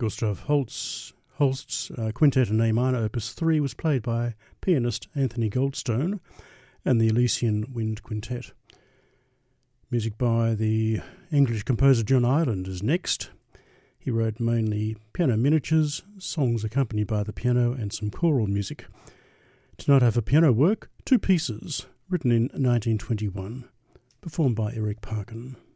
Gustav Holst's Quintet in A minor, Opus 3, was played by pianist Anthony Goldstone and the Elysian Wind Quintet. Music by the English composer John Ireland is next. He wrote mainly piano miniatures, songs accompanied by the piano and some choral music. Tonight I have a piano work, two pieces, written in 1921, performed by Eric Parkin.